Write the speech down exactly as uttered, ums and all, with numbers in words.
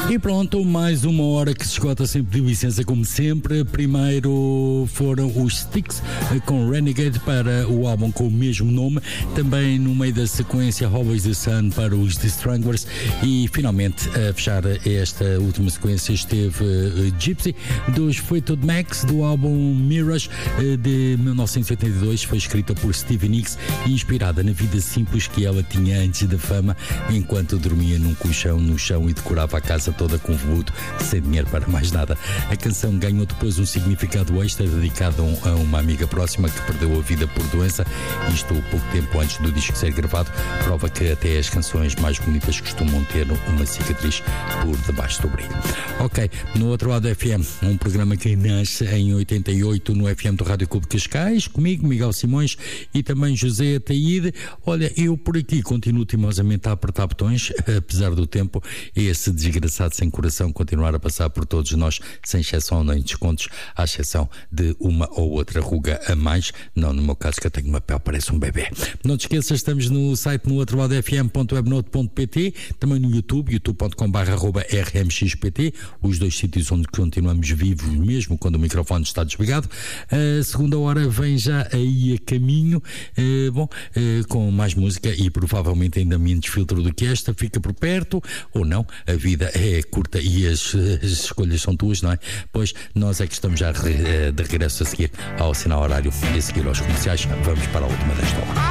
E pronto, mais uma hora que se esgota sem pedir licença, como sempre. Primeiro foram os Styx com Renegade para o álbum com o mesmo nome. Também no meio da sequência Always the Sun para os The Stranglers. E finalmente a fechar esta última sequência esteve uh, Gypsy dos Fleetwood Mac, do álbum Mirage uh, de mil novecentos e oitenta e dois. Foi escrita por Stevie Nicks e inspirada na vida simples que ela tinha antes da fama, enquanto dormia num colchão no chão e decorava a casa toda com veludo, sem dinheiro para mais nada. A canção ganhou depois um significado extra dedicado a uma amiga próxima que perdeu a vida por doença, isto pouco tempo antes do disco ser gravado. Prova que até as canções mais bonitas costumam ter uma cicatriz por debaixo do brilho. Ok, no outro lado do F M, um programa que nasce em oitenta e oito no F M do Rádio Clube de Cascais, comigo, Miguel Simões, e também José Ataíde. Olha, eu por aqui continuo timosamente a apertar botões, apesar do tempo, esse desgraçado sem coração continuar a passar por todos nós, sem exceção nem descontos, à exceção de uma ou outra ruga a mais. Não, no meu caso, que eu tenho uma pele, parece um bebê. Não te esqueças, estamos no site no outro lado f m ponto webnote ponto p t, também no YouTube, youtube ponto com barra r m x p t, os dois sítios onde continuamos vivos mesmo quando o microfone está desligado. A segunda hora vem já aí a caminho, eh, bom, eh, com mais música e provavelmente ainda menos filtro do que esta. Fica por perto ou não, a vida é curta e as, as escolhas são tuas, não é? Pois nós é que estamos já de regresso a seguir ao sinal horário e a seguir aos comerciais. Vamos para a última desta hora.